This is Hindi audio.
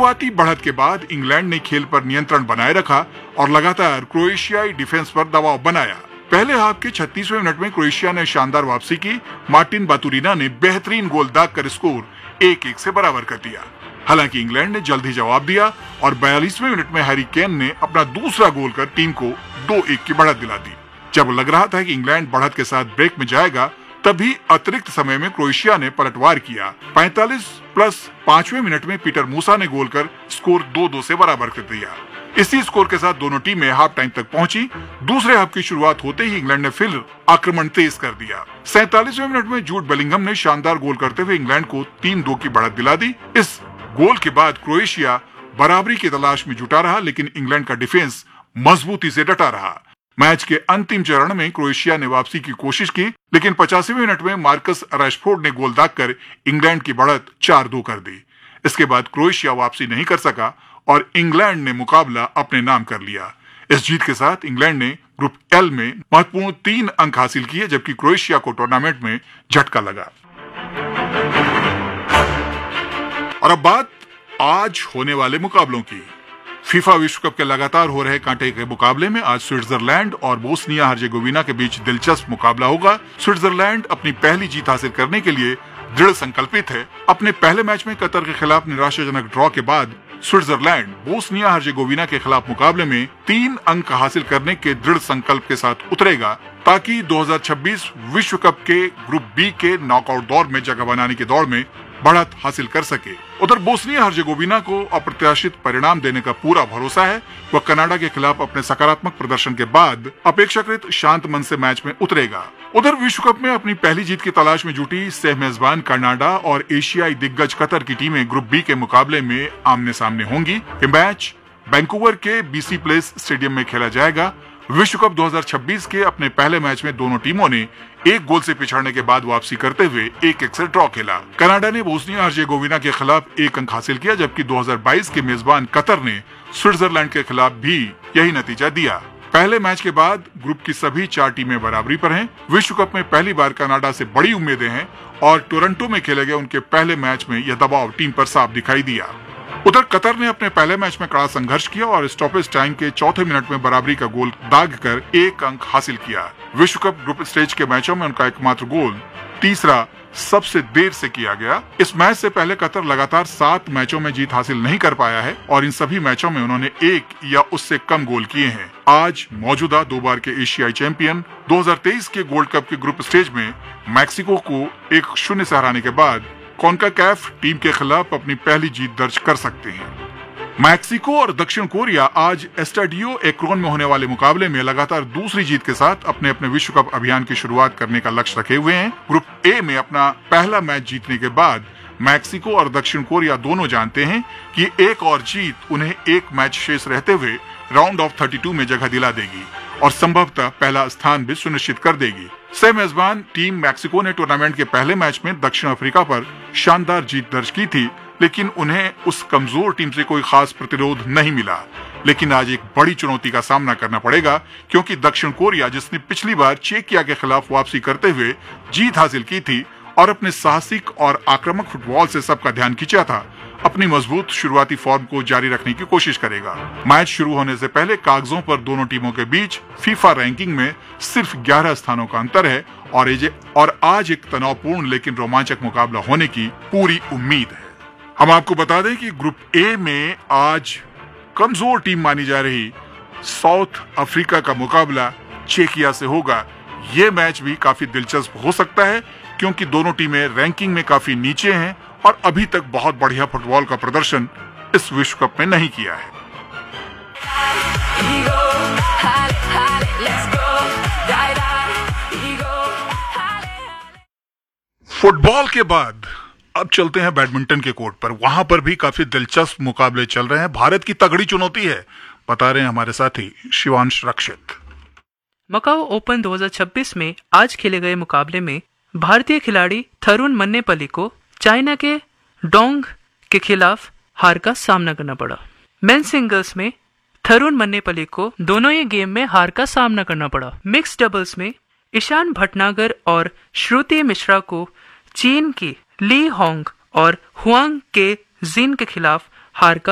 शुरुआती बढ़त के बाद इंग्लैंड ने खेल पर नियंत्रण बनाए रखा और लगातार क्रोएशियाई डिफेंस पर दबाव बनाया। पहले हाफ के 36वें मिनट में क्रोएशिया ने शानदार वापसी की। मार्टिन बातुरिना ने बेहतरीन गोल दागकर स्कोर 1-1 से बराबर कर दिया। हालांकि इंग्लैंड ने जल्द ही जवाब दिया और 42वें मिनट में हैरी केन ने अपना दूसरा गोल कर टीम को 2-1 की बढ़त दिला दी। जब लग रहा था कि इंग्लैंड बढ़त के साथ ब्रेक में जाएगा, तभी अतिरिक्त समय में क्रोएशिया ने पलटवार किया। 45 प्लस 5वें मिनट में पीटर मूसा ने गोल कर स्कोर 2-2 से बराबर कर दिया। इसी स्कोर के साथ दोनों टीमें हाफ टाइम तक पहुंची। दूसरे हाफ की शुरुआत होते ही इंग्लैंड ने फिर आक्रमण तेज कर दिया। 47वें मिनट में जूड बेलिंगम ने शानदार गोल करते हुए इंग्लैंड को 3-2 की बढ़त दिला दी। इस गोल के बाद क्रोएशिया बराबरी की तलाश में जुटा रहा, लेकिन इंग्लैंड का डिफेंस मजबूती से डटा रहा। मैच के अंतिम चरण में क्रोएशिया ने वापसी की कोशिश की, लेकिन 85वें मिनट में मार्कस रैशफोर्ड ने गोल दागकर इंग्लैंड की बढ़त 4-2 कर दी। इसके बाद क्रोएशिया वापसी नहीं कर सका और इंग्लैंड ने मुकाबला अपने नाम कर लिया। इस जीत के साथ इंग्लैंड ने ग्रुप एल में महत्वपूर्ण 3 अंक हासिल किए, जबकि क्रोएशिया को टूर्नामेंट में झटका लगा। और अब बात आज होने वाले मुकाबलों की। फीफा विश्व कप के लगातार हो रहे कांटे के मुकाबले में आज स्विट्जरलैंड और बोस्निया हर्जेगोविना के बीच दिलचस्प मुकाबला होगा। स्विट्जरलैंड अपनी पहली जीत हासिल करने के लिए दृढ़ संकल्पित है। अपने पहले मैच में कतर के खिलाफ निराशाजनक ड्रॉ के बाद स्विट्जरलैंड बोस्निया हर्जेगोविना के खिलाफ मुकाबले में 3 अंक हासिल करने के दृढ़ संकल्प के साथ उतरेगा, ताकि 2026 विश्व कप के ग्रुप बी के नॉकआउट दौर में जगह बनाने की दौड़ में बढ़त हासिल कर सके। उधर बोस्निया हर्जेगोविना को अप्रत्याशित परिणाम देने का पूरा भरोसा है। वह कनाडा के खिलाफ अपने सकारात्मक प्रदर्शन के बाद अपेक्षाकृत शांत मन से मैच में उतरेगा। उधर विश्व कप में अपनी पहली जीत की तलाश में जुटी सह मेजबान कनाडा और एशियाई दिग्गज कतर की टीमें ग्रुप बी के मुकाबले में आमने सामने होंगी। ये मैच वैंकूवर के बीसी प्लेस स्टेडियम में खेला जाएगा। विश्व कप 2026 के अपने पहले मैच में दोनों टीमों ने 1 गोल से पिछड़ने के बाद वापसी करते हुए 1-1 से ड्रॉ खेला। कनाडा ने बोस्निया हर्जेगोविना के खिलाफ 1 अंक हासिल किया, जबकि 2022 के मेजबान कतर ने स्विट्जरलैंड के खिलाफ भी यही नतीजा दिया। पहले मैच के बाद ग्रुप की सभी 4 टीमें बराबरी पर हैं। विश्व कप में पहली बार कनाडा से बड़ी उम्मीदें हैं और टोरंटो में खेले गए उनके पहले मैच में यह दबाव टीम पर साफ दिखाई दिया। उधर कतर ने अपने पहले मैच में कड़ा संघर्ष किया और स्टॉपेज टाइम के 4थे मिनट में बराबरी का गोल दागकर 1 अंक हासिल किया। विश्व कप ग्रुप स्टेज के मैचों में उनका एकमात्र गोल तीसरा सबसे देर से किया गया। इस मैच से पहले कतर लगातार 7 मैचों में जीत हासिल नहीं कर पाया है और इन सभी मैचों में उन्होंने 1 या उससे कम गोल किए हैं। आज मौजूदा 2 बार के एशियाई चैंपियन 2023 के गोल्ड कप के ग्रुप स्टेज में मैक्सिको को 1-0 से हराने के बाद कॉन्काकैफ टीम के खिलाफ अपनी पहली जीत दर्ज कर सकते हैं। मैक्सिको और दक्षिण कोरिया आज एस्टाडियो एक्रोन में होने वाले मुकाबले में लगातार दूसरी जीत के साथ अपने अपने विश्व कप अभियान की शुरुआत करने का लक्ष्य रखे हुए हैं। ग्रुप ए में अपना पहला मैच जीतने के बाद मैक्सिको और दक्षिण कोरिया दोनों जानते हैं कि एक और जीत उन्हें 1 मैच शेष रहते हुए राउंड ऑफ 32 में जगह दिला देगी और संभवतः पहला स्थान भी सुनिश्चित कर देगी। सह मेजबान टीम मैक्सिको ने टूर्नामेंट के पहले मैच में दक्षिण अफ्रीका पर शानदार जीत दर्ज की थी, लेकिन उन्हें उस कमजोर टीम से कोई खास प्रतिरोध नहीं मिला। लेकिन आज एक बड़ी चुनौती का सामना करना पड़ेगा, क्योंकि दक्षिण कोरिया, जिसने पिछली बार चेकिया के खिलाफ वापसी करते हुए जीत हासिल की थी और अपने साहसिक और आक्रामक फुटबॉल से सबका ध्यान खींचा था, अपनी मजबूत शुरुआती फॉर्म को जारी रखने की कोशिश करेगा। मैच शुरू होने से पहले कागजों पर दोनों टीमों के बीच फीफा रैंकिंग में सिर्फ 11 स्थानों का अंतर है और आज एक तनावपूर्ण लेकिन रोमांचक मुकाबला होने की पूरी उम्मीद है। हम आपको बता दें कि ग्रुप ए में आज कमजोर टीम मानी जा रही साउथ अफ्रीका का मुकाबला चेकिया से होगा। ये मैच भी काफी दिलचस्प हो सकता है, क्योंकि दोनों टीमें रैंकिंग में काफी नीचे हैं और अभी तक बहुत बढ़िया फुटबॉल का प्रदर्शन इस विश्व कप में नहीं किया है। फुटबॉल के बाद अब चलते हैं बैडमिंटन के कोर्ट पर। वहां पर भी काफी दिलचस्प मुकाबले चल रहे हैं। भारत की तगड़ी चुनौती है, बता रहे हैं हमारे साथी शिवांश रक्षित। मकाओ ओपन 2026 में आज खेले गए मुकाबले में भारतीय खिलाड़ी थरुण मन्नेपल्ली को चाइना के डोंग के खिलाफ हार का सामना करना पड़ा। मेंस सिंगल्स में थरुण मन्नेपल्ली को दोनों ही गेम में हार का सामना करना पड़ा। मिक्स डबल्स में ईशान भटनागर और श्रुति मिश्रा को चीन की ली होंग और हुआंग के जिन के खिलाफ हार का